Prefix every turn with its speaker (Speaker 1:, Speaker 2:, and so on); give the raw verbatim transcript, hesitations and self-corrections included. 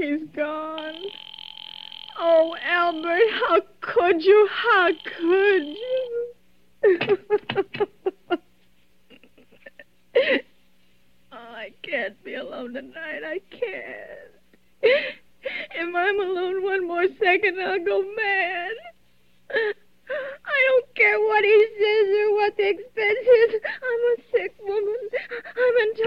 Speaker 1: He's gone. Oh, Albert, how could you? How could you? Oh, I can't be alone tonight. I can't. If I'm alone one more second, I'll go mad. I don't care what he says or what the expense is. I'm a sick woman. I'm entitled.